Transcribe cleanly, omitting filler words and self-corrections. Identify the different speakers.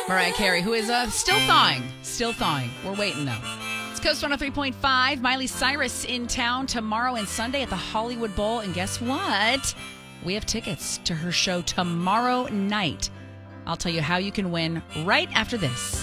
Speaker 1: Mariah Carey, who is still thawing. Still thawing. We're waiting, though. It's Coast 103.5. Miley Cyrus in town tomorrow and Sunday at the Hollywood Bowl. And guess what? We have tickets to her show tomorrow night. I'll tell you how you can win right after this.